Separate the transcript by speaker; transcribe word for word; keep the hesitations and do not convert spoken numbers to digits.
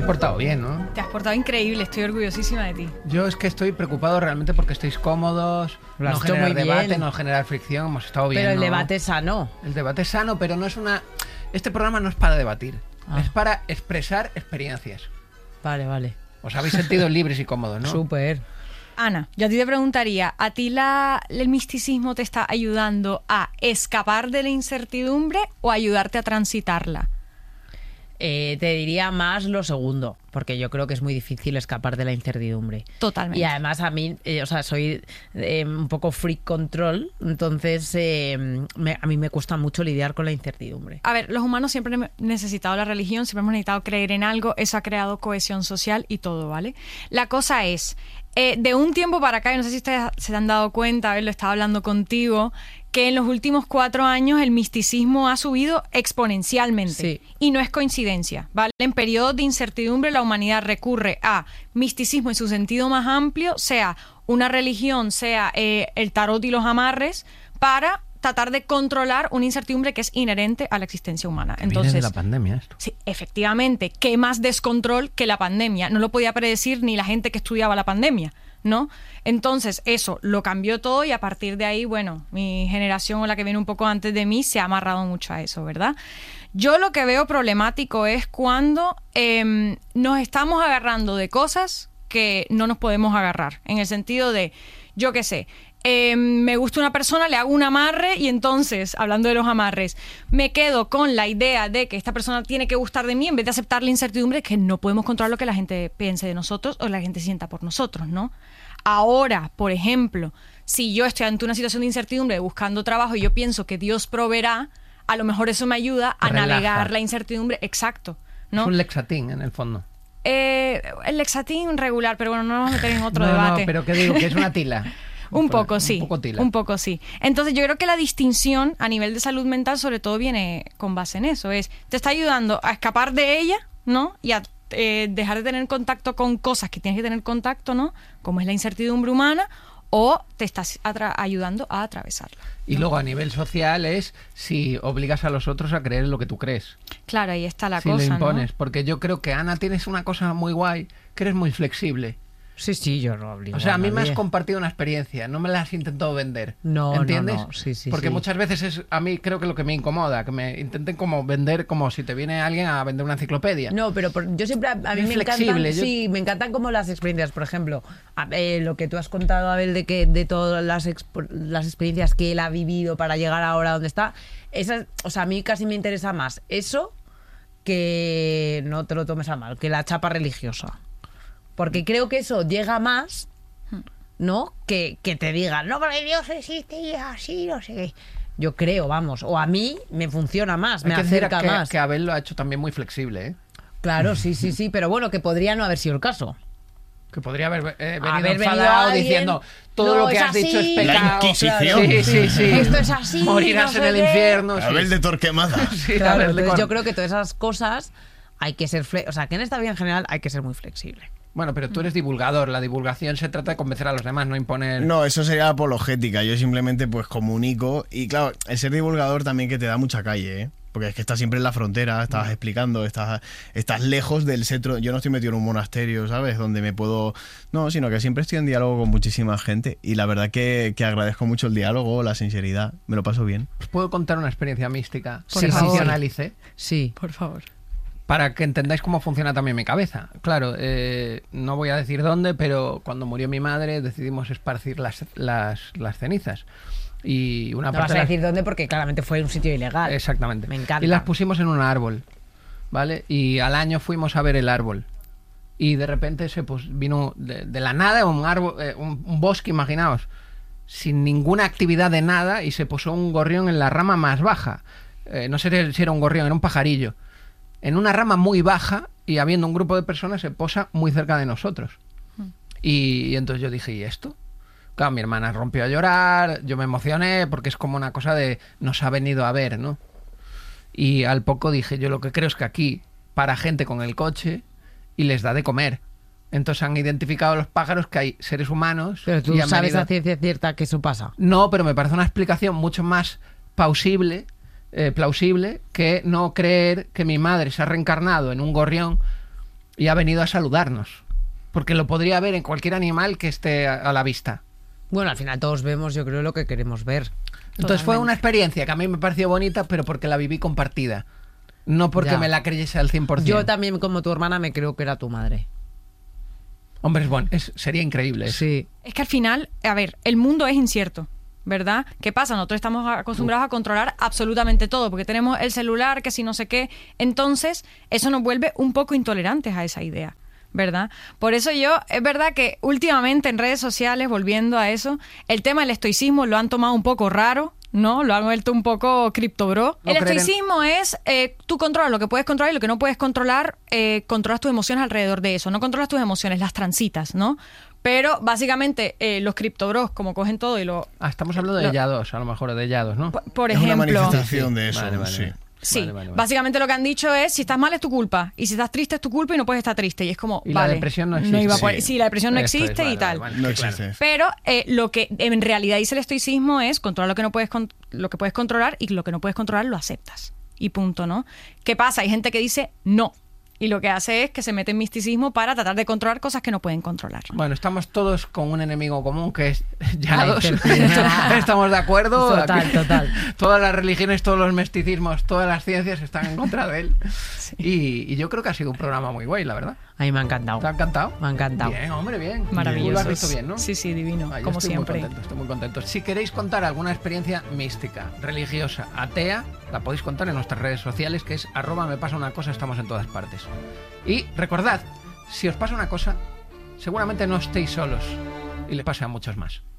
Speaker 1: portado bien, ¿no?
Speaker 2: Te has portado increíble, estoy orgullosísima de ti.
Speaker 1: Yo es que estoy preocupado realmente porque estáis cómodos,
Speaker 3: Lo has
Speaker 1: no
Speaker 3: hecho
Speaker 1: generar
Speaker 3: muy
Speaker 1: debate,
Speaker 3: bien.
Speaker 1: no generar fricción, hemos estado bien,
Speaker 3: Pero el
Speaker 1: ¿no?
Speaker 3: debate es sano.
Speaker 1: El debate es sano, pero no es una... Este programa no es para debatir,
Speaker 3: Ah.
Speaker 1: es para expresar experiencias.
Speaker 3: Vale, vale.
Speaker 1: Os habéis sentido libres y cómodos, ¿no?
Speaker 3: Súper.
Speaker 2: Ana, yo a ti te preguntaría, ¿a ti la, el misticismo te está ayudando a escapar de la incertidumbre o a ayudarte a transitarla?
Speaker 3: Eh, te diría más lo segundo, porque yo creo que es muy difícil escapar de la incertidumbre.
Speaker 2: Totalmente.
Speaker 3: Y además a mí, eh, o sea, soy eh, un poco freak control, entonces eh, me- a mí me cuesta mucho lidiar con la incertidumbre.
Speaker 2: A ver, los humanos siempre hemos necesitado la religión, siempre hemos necesitado creer en algo, eso ha creado cohesión social y todo, ¿vale? La cosa es, eh, de un tiempo para acá, y no sé si ustedes se han dado cuenta, a ver, lo estaba hablando contigo, que en los últimos cuatro años el misticismo ha subido exponencialmente.
Speaker 3: Sí.
Speaker 2: Y no es coincidencia, ¿vale? En periodos de incertidumbre la humanidad recurre a misticismo en su sentido más amplio, sea una religión, sea eh, el tarot y los amarres, para tratar de controlar una incertidumbre que es inherente a la existencia humana.
Speaker 1: Viene
Speaker 2: Entonces,
Speaker 1: de la pandemia esto.
Speaker 2: sí, efectivamente, ¿qué más descontrol que la pandemia? No lo podía predecir ni la gente que estudiaba la pandemia, ¿no? Entonces, eso lo cambió todo y a partir de ahí, bueno, mi generación o la que viene un poco antes de mí se ha amarrado mucho a eso, ¿verdad? Yo lo que veo problemático es cuando eh, nos estamos agarrando de cosas que no nos podemos agarrar, en el sentido de, yo qué sé, eh, me gusta una persona, le hago un amarre y entonces, hablando de los amarres, me quedo con la idea de que esta persona tiene que gustar de mí en vez de aceptar la incertidumbre, que no podemos controlar lo que la gente piense de nosotros o la gente sienta por nosotros, ¿no? Ahora, por ejemplo, si yo estoy ante una situación de incertidumbre buscando trabajo y yo pienso que Dios proveerá, a lo mejor eso me ayuda a
Speaker 1: Relaja.
Speaker 2: navegar la incertidumbre, exacto, ¿no?
Speaker 1: Es un lexatín, en el fondo.
Speaker 2: Eh, el lexatín regular, pero bueno, no nos vamos a meter en otro
Speaker 1: no,
Speaker 2: debate.
Speaker 1: No, pero ¿qué digo? Que es una tila.
Speaker 2: Un poco, sí.
Speaker 1: Un poco tila.
Speaker 2: Un poco, sí. Entonces, yo creo que la distinción a nivel de salud mental, sobre todo, viene con base en eso. Es, te está ayudando a escapar de ella, ¿no? Y a eh, dejar de tener contacto con cosas que tienes que tener contacto, ¿no? Como es la incertidumbre humana, o te estás atra- ayudando a atravesarla.
Speaker 1: Y luego a nivel social es si obligas a los otros a creer en lo que tú crees.
Speaker 2: Claro, ahí está la
Speaker 1: si
Speaker 2: cosa,
Speaker 1: lo impones.
Speaker 2: ¿no?
Speaker 1: Porque yo creo que, Ana, tienes una cosa muy guay, que eres muy flexible.
Speaker 3: Sí, sí, yo no obligo
Speaker 1: O sea, a mí me has
Speaker 3: nadie.
Speaker 1: compartido una experiencia, no me la has intentado vender.
Speaker 3: No, no,
Speaker 1: ¿entiendes?
Speaker 3: no, sí, sí,
Speaker 1: Porque
Speaker 3: sí.
Speaker 1: muchas veces es a mí creo que lo que me incomoda, que me intenten como vender como si te viene alguien a vender una enciclopedia.
Speaker 3: No, pero por- yo siempre, a, a mí
Speaker 1: Es
Speaker 3: me
Speaker 1: flexible,
Speaker 3: encantan,
Speaker 1: yo-
Speaker 3: sí, me encantan como las experiencias, por ejemplo, a- eh, lo que tú has contado, Abel, de que de todas las, expo- las experiencias que él ha vivido para llegar ahora donde está, esas, o sea, a mí casi me interesa más eso que, no te lo tomes a mal, que la chapa religiosa. Porque creo que eso llega más, ¿no? Que, que te digan, no, porque Dios existe y es así, no sé qué. Yo creo, vamos, o a mí me funciona más,
Speaker 1: Hay
Speaker 3: me
Speaker 1: que decir
Speaker 3: acerca
Speaker 1: que,
Speaker 3: más.
Speaker 1: que Abel lo ha hecho también muy flexible, ¿eh?
Speaker 3: Claro, sí, sí, sí, pero bueno, que podría no haber sido el caso.
Speaker 1: Que podría haber eh, venido
Speaker 3: Haber venido
Speaker 1: enfadado
Speaker 3: alguien,
Speaker 1: diciendo todo
Speaker 3: "No,
Speaker 1: lo que
Speaker 3: es
Speaker 1: has
Speaker 3: así".
Speaker 1: dicho es
Speaker 3: La
Speaker 1: pecado.
Speaker 4: Inquisición.
Speaker 1: Sí, sí, sí.
Speaker 3: Esto es así,
Speaker 1: Morirás
Speaker 3: no
Speaker 1: en
Speaker 3: sé
Speaker 1: el
Speaker 3: qué.
Speaker 1: infierno. sí.
Speaker 4: Abel de Torquemada.
Speaker 1: Sí,
Speaker 3: Claro,
Speaker 1: Abel de
Speaker 3: entonces
Speaker 1: Cor-
Speaker 3: yo creo que todas esas cosas hay que ser, fle- o sea, que en esta vida en general hay que ser muy flexible.
Speaker 1: Bueno, pero tú eres divulgador. La divulgación se trata de convencer a los demás, no imponer...
Speaker 4: No, eso sería apologética. Yo simplemente pues comunico. Y claro, el ser divulgador también que te da mucha calle, ¿eh? Porque es que estás siempre en la frontera, estás explicando, estás, estás lejos del centro. Yo no estoy metido en un monasterio, ¿sabes? Donde me puedo... No, sino que siempre estoy en diálogo con muchísima gente. Y la verdad que, que agradezco mucho el diálogo, la sinceridad. Me lo paso bien.
Speaker 1: ¿Os puedo contar una experiencia mística
Speaker 3: Por
Speaker 1: que
Speaker 3: favor.
Speaker 1: racionalicé?
Speaker 3: Sí.
Speaker 2: Por favor.
Speaker 1: Para que entendáis cómo funciona también mi cabeza. Claro, eh, no voy a decir dónde, pero cuando murió mi madre decidimos esparcir las, las, las cenizas. Y una
Speaker 3: No
Speaker 1: parte
Speaker 3: vas a
Speaker 1: de las-
Speaker 3: decir dónde porque claramente fue un sitio ilegal.
Speaker 1: Exactamente.
Speaker 3: Me encanta.
Speaker 1: Y las pusimos en un árbol, ¿vale? Y al año fuimos a ver el árbol. Y de repente se pues, vino de, de la nada un árbol, eh, un, un bosque, imaginaos, sin ninguna actividad de nada, y se posó un gorrión en la rama más baja. Eh, no sé si era un gorrión, era un pajarillo. En una rama muy baja, y habiendo un grupo de personas, se posa muy cerca de nosotros. Y, y entonces yo dije, ¿y esto? Claro, mi hermana rompió a llorar, yo me emocioné, porque es como una cosa de nos ha venido a ver, ¿no? Y al poco dije, yo lo que creo es que aquí para gente con el coche y les da de comer. Entonces han identificado a los pájaros que hay seres humanos.
Speaker 3: Pero tú
Speaker 1: y han
Speaker 3: sabes
Speaker 1: venido-
Speaker 3: a ciencia cierta que eso pasa.
Speaker 1: No, pero me parece una explicación mucho más plausible, eh, plausible que no creer que mi madre se ha reencarnado en un gorrión Y ha venido a saludarnos. Porque lo podría ver en cualquier animal que esté a, a la vista.
Speaker 3: Bueno, al final todos vemos, yo creo, lo que queremos ver.
Speaker 1: Entonces fue
Speaker 2: Totalmente.
Speaker 1: una experiencia que a mí me pareció bonita, pero porque la viví compartida. No porque
Speaker 3: Ya.
Speaker 1: me la creyese al cien por ciento.
Speaker 3: Yo también, como tu hermana, me creo que era tu madre.
Speaker 1: Hombre, es bueno, es, sería increíble eso.
Speaker 3: Sí.
Speaker 2: Es que al final, a ver, el mundo es incierto, ¿verdad? ¿Qué pasa? Nosotros estamos acostumbrados a controlar absolutamente todo, porque tenemos el celular, que si no sé qué. Entonces, eso nos vuelve un poco intolerantes a esa idea, ¿verdad? Por eso yo, es verdad que últimamente en redes sociales, volviendo a eso, el tema del estoicismo lo han tomado un poco raro, ¿no? Lo han vuelto un poco criptobro.
Speaker 1: No
Speaker 2: El
Speaker 1: creer en-
Speaker 2: estoicismo es, eh, tú controlas lo que puedes controlar y lo que no puedes controlar, eh, controlas tus emociones alrededor de eso. No controlas tus emociones, las transitas, ¿no? Pero básicamente eh, los criptobros, como cogen todo y lo...
Speaker 1: Ah, estamos hablando de
Speaker 2: Lo-
Speaker 1: ya dos, a lo mejor, de ya dos, ¿no?
Speaker 2: Por, por
Speaker 4: Es una
Speaker 2: ejemplo...
Speaker 4: manifestación de eso,
Speaker 1: Vale, vale,
Speaker 4: sí.
Speaker 1: vale.
Speaker 2: Sí,
Speaker 1: Vale, vale, vale.
Speaker 2: básicamente lo que han dicho es, si estás mal es tu culpa, y si estás triste es tu culpa y no puedes estar triste. Y es como,
Speaker 1: Y la
Speaker 2: vale,
Speaker 1: depresión no existe.
Speaker 2: iba por-
Speaker 4: Sí.
Speaker 2: sí, la depresión no
Speaker 1: Esto es,
Speaker 2: existe
Speaker 1: vale,
Speaker 2: y tal.
Speaker 1: vale, vale.
Speaker 4: No
Speaker 1: Sí, claro.
Speaker 4: existe.
Speaker 2: Pero eh, lo que en realidad dice el estoicismo es controlar lo que no puedes con- lo que puedes controlar y lo que no puedes controlar lo aceptas. Y punto, ¿no? ¿Qué pasa? Hay gente que dice no. Y lo que hace es que se mete en misticismo para tratar de controlar cosas que no pueden controlar.
Speaker 1: Bueno, estamos todos con un enemigo común que es ya
Speaker 3: La
Speaker 1: dos.
Speaker 3: incertidumbre.
Speaker 1: Estamos de acuerdo.
Speaker 3: Total,
Speaker 1: Aquí-
Speaker 3: total.
Speaker 1: Todas las religiones, todos los misticismos, todas las ciencias están en contra de él. Y, y yo creo que ha sido un programa muy guay, la verdad.
Speaker 3: A mí me ha encantado.
Speaker 1: ¿Te ha encantado?
Speaker 3: Me ha encantado.
Speaker 1: Bien, hombre, bien.
Speaker 2: Maravilloso.
Speaker 1: Tú lo has visto bien, ¿no?
Speaker 2: Sí, sí, divino,
Speaker 1: Ah, yo
Speaker 2: como
Speaker 1: estoy
Speaker 2: siempre.
Speaker 1: Muy contento, estoy muy contento. Si queréis contar alguna experiencia mística, religiosa, atea, la podéis contar en nuestras redes sociales, que es arroba me pasa una cosa, estamos en todas partes. Y recordad, si os pasa una cosa, seguramente no estéis solos y le pase a muchos más.